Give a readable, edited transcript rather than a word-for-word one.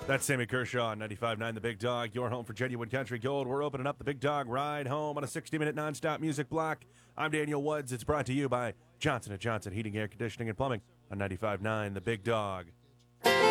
That's Sammy Kershaw on 95.9 The Big Dog, your home for genuine country gold. We're opening up the Big Dog Ride Home on a 60-minute nonstop music block. I'm Daniel Woods. It's brought to you by Johnson & Johnson Heating, Air Conditioning, and Plumbing on 95.9 The Big Dog.